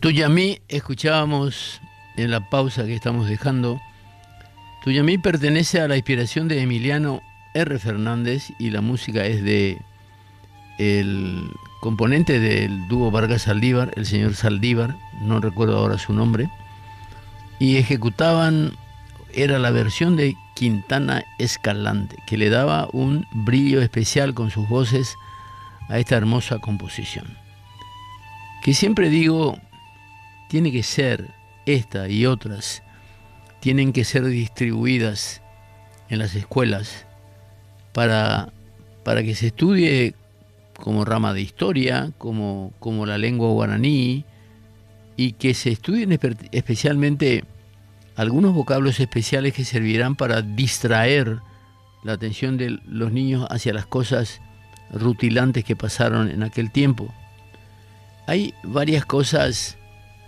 Tuyamí, escuchábamos en la pausa que estamos dejando. Tuyamí pertenece a la inspiración de Emiliano R. Fernández y la música es de el componente del dúo Vargas Saldívar, el señor Saldívar, no recuerdo ahora su nombre, y ejecutaban, era la versión de Quintana Escalante, que le daba un brillo especial con sus voces a esta hermosa composición. Que siempre digo, tiene que ser esta y otras, tienen que ser distribuidas en las escuelas para que se estudie como rama de historia, como la lengua guaraní, y que se estudien especialmente algunos vocablos especiales que servirán para distraer la atención de los niños hacia las cosas rutilantes que pasaron en aquel tiempo. Hay varias cosas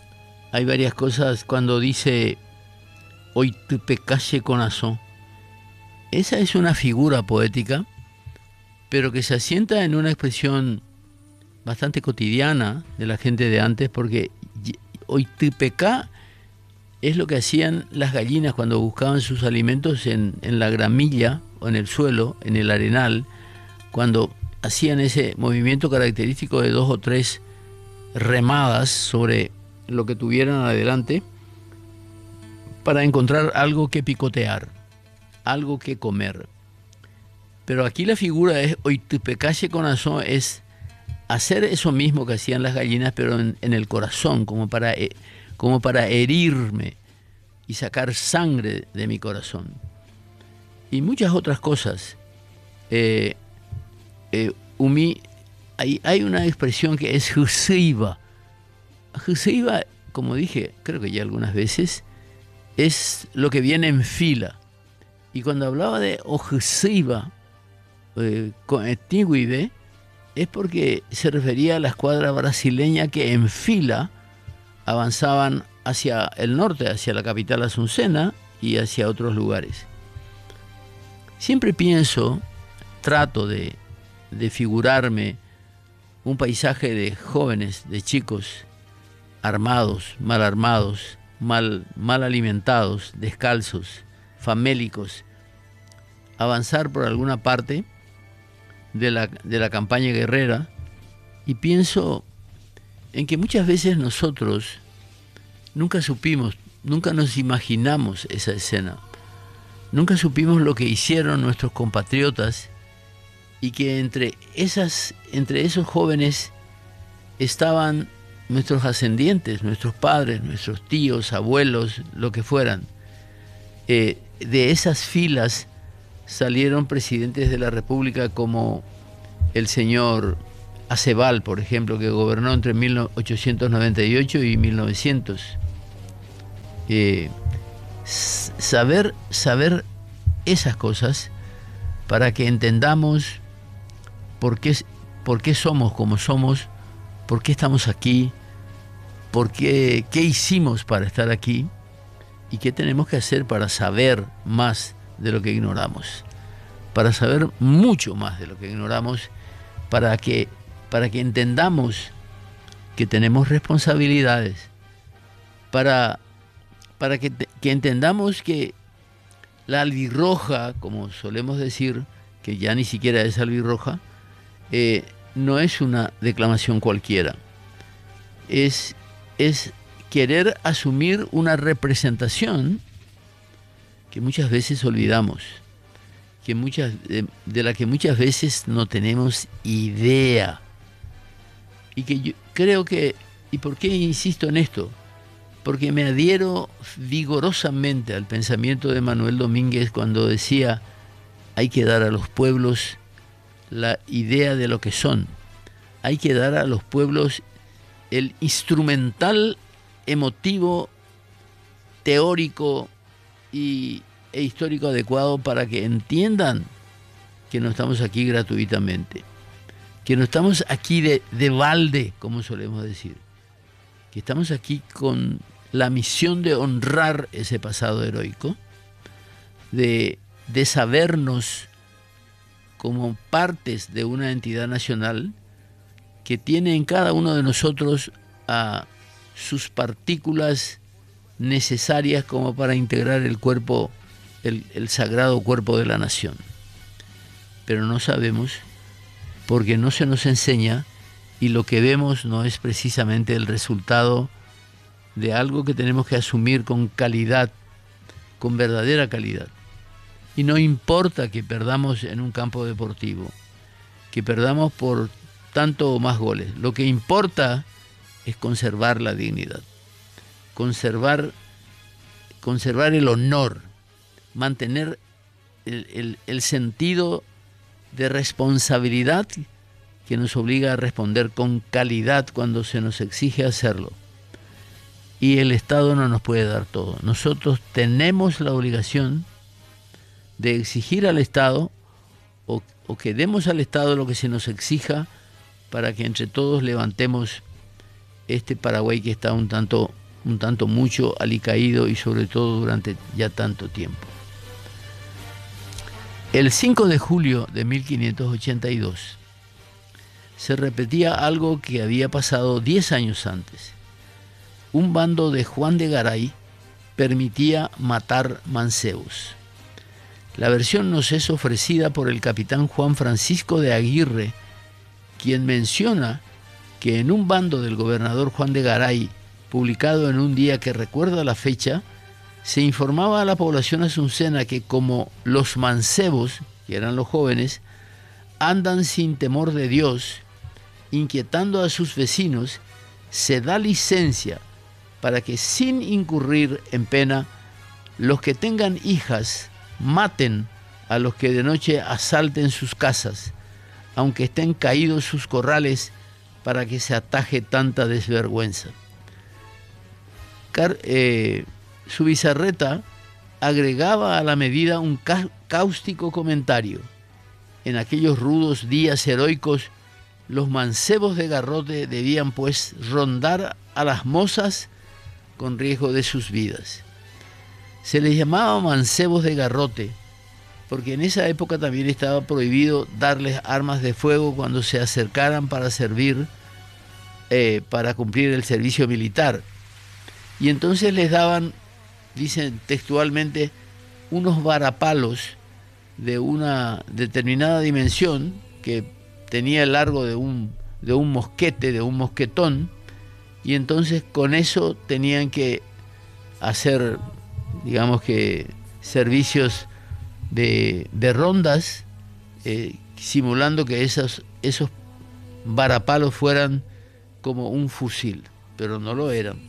cuando dice hoy tu pecache corazón. Esa es una figura poética, pero que se asienta en una expresión bastante cotidiana de la gente de antes, porque hoy tu peca es lo que hacían las gallinas cuando buscaban sus alimentos en la gramilla o en el suelo, en el arenal, cuando hacían ese movimiento característico de 2 o 3 remadas sobre lo que tuvieran adelante para encontrar algo que picotear, algo que comer. Pero aquí la figura es hoy tu pecache corazón, es hacer eso mismo que hacían las gallinas, pero en el corazón, como para herirme y sacar sangre de mi corazón. Y muchas otras cosas. Hay una expresión que es Juseiva. Juseiva, como dije, creo que ya algunas veces, es lo que viene en fila. Y cuando hablaba de Ojuseiva, con Tigüide, es porque se refería a la escuadra brasileña que en fila avanzaban hacia el norte, hacia la capital Azucena y hacia otros lugares. Siempre trato de figurarme un paisaje de jóvenes, de chicos armados, mal alimentados, descalzos, famélicos, avanzar por alguna parte de la campaña guerrera, y pienso en que muchas veces nosotros nunca nos imaginamos esa escena, nunca supimos lo que hicieron nuestros compatriotas, y que entre esos jóvenes estaban nuestros ascendientes, nuestros padres, nuestros tíos, abuelos, lo que fueran. De esas filas salieron presidentes de la República como el señor Aceval, por ejemplo, que gobernó entre 1898 y 1900. Saber esas cosas para que entendamos por qué somos como somos, por qué estamos aquí, qué hicimos para estar aquí y qué tenemos que hacer para saber más de lo que ignoramos, para saber mucho más de lo que ignoramos, para que entendamos que tenemos responsabilidades, para que entendamos que la albirroja, como solemos decir, que ya ni siquiera es albirroja, no es una declamación cualquiera, es querer asumir una representación que muchas veces olvidamos, de la que muchas veces no tenemos idea, y que yo creo que, ¿y por qué insisto en esto? Porque me adhiero vigorosamente al pensamiento de Manuel Domínguez cuando decía: hay que dar a los pueblos la idea de lo que son, hay que dar a los pueblos el instrumental emotivo, teórico e histórico adecuado para que entiendan que no estamos aquí gratuitamente, que no estamos aquí de balde, como solemos decir, que estamos aquí con la misión de honrar ese pasado heroico, de sabernos como partes de una entidad nacional que tiene en cada uno de nosotros a sus partículas necesarias como para integrar el cuerpo, el sagrado cuerpo de la nación. Pero no sabemos, porque no se nos enseña, y lo que vemos no es precisamente el resultado de algo que tenemos que asumir con calidad, con verdadera calidad. Y no importa que perdamos en un campo deportivo, que perdamos por tanto o más goles. Lo que importa es conservar la dignidad, conservar el honor, mantener el sentido de responsabilidad que nos obliga a responder con calidad cuando se nos exige hacerlo. Y el Estado no nos puede dar todo. Nosotros tenemos la obligación de exigir al Estado o que demos al Estado lo que se nos exija para que entre todos levantemos este Paraguay que está un tanto mucho alicaído y sobre todo durante ya tanto tiempo. El 5 de julio de 1582 se repetía algo que había pasado 10 años antes. Un bando de Juan de Garay permitía matar mancebos. La versión nos es ofrecida por el capitán Juan Francisco de Aguirre, quien menciona que en un bando del gobernador Juan de Garay, publicado en un día que recuerda la fecha, se informaba a la población asuncena que como los mancebos, que eran los jóvenes, andan sin temor de Dios, inquietando a sus vecinos, se da licencia para que sin incurrir en pena, los que tengan hijas maten a los que de noche asalten sus casas, aunque estén caídos sus corrales, para que se ataje tanta desvergüenza. Su Bizarreta agregaba a la medida un cáustico comentario. En aquellos rudos días heroicos, los mancebos de garrote debían pues rondar a las mozas con riesgo de sus vidas. Se les llamaba mancebos de garrote porque en esa época también estaba prohibido darles armas de fuego cuando se acercaran para servir, para cumplir el servicio militar. Y entonces les daban, dicen textualmente, unos varapalos de una determinada dimensión que tenía el largo de un mosquete, de un mosquetón, y entonces con eso tenían que hacer, digamos que, servicios de rondas, simulando que esos varapalos fueran como un fusil, pero no lo eran.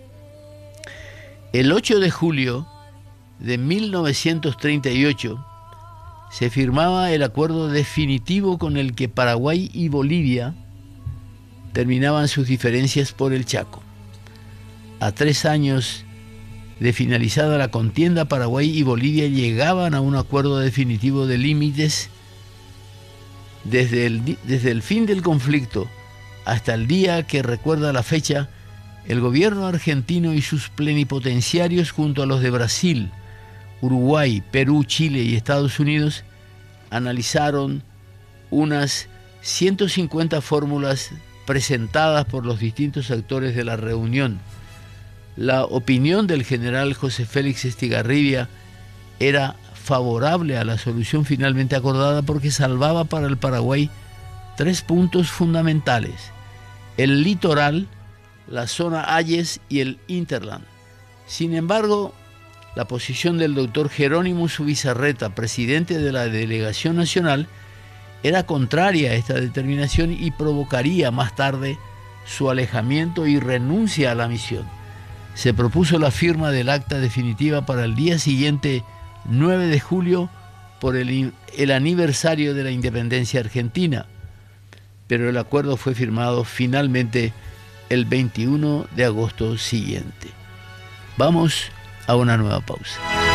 El 8 de julio de 1938 se firmaba el acuerdo definitivo con el que Paraguay y Bolivia terminaban sus diferencias por el Chaco. A 3 años de finalizada la contienda, Paraguay y Bolivia llegaban a un acuerdo definitivo de límites. Desde el fin del conflicto hasta el día que recuerda la fecha, el gobierno argentino y sus plenipotenciarios, junto a los de Brasil, Uruguay, Perú, Chile y Estados Unidos, analizaron unas 150 fórmulas presentadas por los distintos actores de la reunión. La opinión del general José Félix Estigarribia era favorable a la solución finalmente acordada porque salvaba para el Paraguay 3 puntos fundamentales: el litoral, la zona Hayes y el Interland. Sin embargo, la posición del doctor Jerónimo Zubizarreta, presidente de la delegación nacional, era contraria a esta determinación y provocaría más tarde su alejamiento y renuncia a la misión. Se propuso la firma del acta definitiva para el día siguiente, 9 de julio, por el aniversario de la independencia argentina, pero el acuerdo fue firmado finalmente el 21 de agosto siguiente. Vamos a una nueva pausa.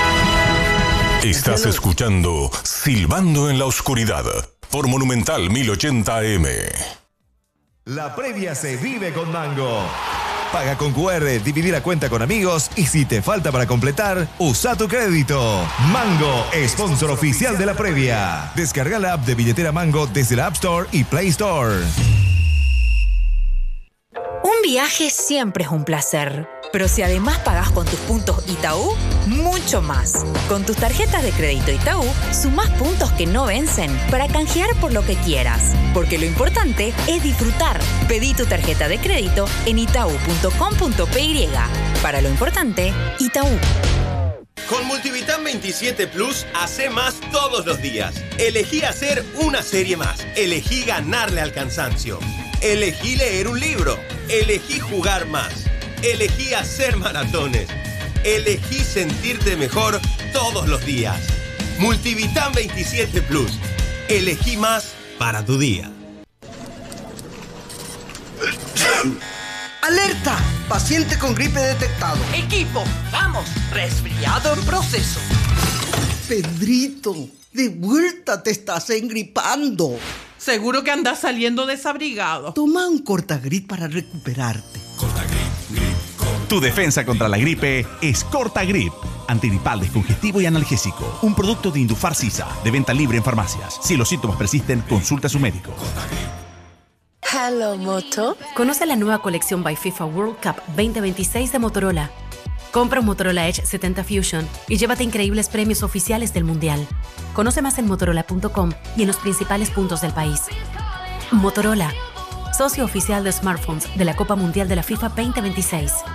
Estás escuchando Silbando en la Oscuridad por Monumental 1080 AM. La previa se vive con Mango. Paga con QR, dividir la cuenta con amigos y si te falta para completar, usa tu crédito. Mango, sponsor oficial de la previa. Descarga la app de billetera Mango desde la App Store y Play Store. Un viaje siempre es un placer, pero si además pagás con tus puntos Itaú, mucho más. Con tus tarjetas de crédito Itaú, sumás puntos que no vencen para canjear por lo que quieras. Porque lo importante es disfrutar. Pedí tu tarjeta de crédito en itau.com.py. Para lo importante, Itaú. Con Multivitam 27 Plus, hace más todos los días. Elegí hacer una serie más. Elegí ganarle al cansancio. Elegí leer un libro. Elegí jugar más. Elegí hacer maratones. Elegí sentirte mejor todos los días. Multivitam 27 Plus. Elegí más para tu día. ¡Alerta! Paciente con gripe detectado. Equipo, vamos. Resfriado en proceso. Pedrito, de vuelta te estás engripando. Seguro que andas saliendo desabrigado. Toma un Cortagrip para recuperarte. Tu defensa contra la gripe es Cortagrip. Antigripal, descongestivo y analgésico. Un producto de Indufar Sisa, de venta libre en farmacias. Si los síntomas persisten, consulta a su médico. Hello, Moto. Conoce la nueva colección by FIFA World Cup 2026 de Motorola. Compra un Motorola Edge 70 Fusion y llévate increíbles premios oficiales del Mundial. Conoce más en motorola.com y en los principales puntos del país. Motorola, socio oficial de smartphones de la Copa Mundial de la FIFA 2026.